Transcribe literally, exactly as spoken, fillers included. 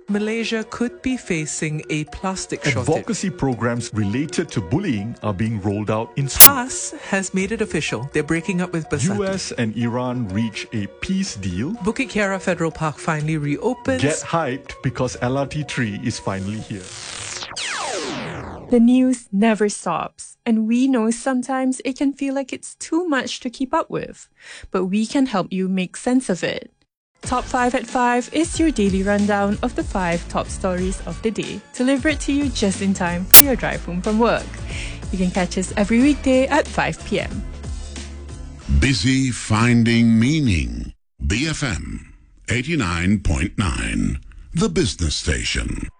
Malaysia could be facing a plastic shortage. Advocacy programs related to bullying are being rolled out in schools. Haas has made it official. They're breaking up with Bersatu. U S and Iran reach a peace deal. Bukit Kiara Federal Park finally reopens. Get hyped because L R T three is finally here. The news never stops, and we know sometimes it can feel like it's too much to keep up with, but we can help you make sense of it. Top five at five is your daily rundown of the five top stories of the day, delivered to you just in time for your drive home from work. You can catch us every weekday at five p.m. Busy finding meaning. B F M eighty-nine point nine, the business station.